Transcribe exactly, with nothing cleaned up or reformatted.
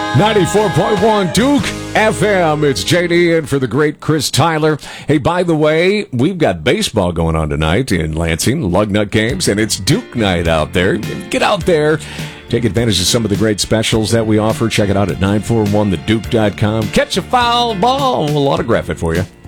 ninety-four point one Duke F M. It's J D in for the great Chris Tyler. Hey, by the way, we've got baseball going on tonight in Lansing, Lugnut games, and it's Duke night out there. Get out there. Take advantage of some of the great specials that we offer. Check it out at nine four one the duke dot com. Catch a foul ball. We'll autograph it for you.